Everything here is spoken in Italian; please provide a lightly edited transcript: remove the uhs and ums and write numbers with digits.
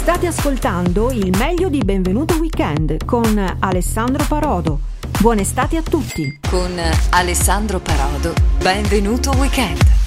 State ascoltando il meglio di Benvenuto Weekend con Alessandro Parodo. Buona estate a tutti. Con Alessandro Parodo, Benvenuto Weekend.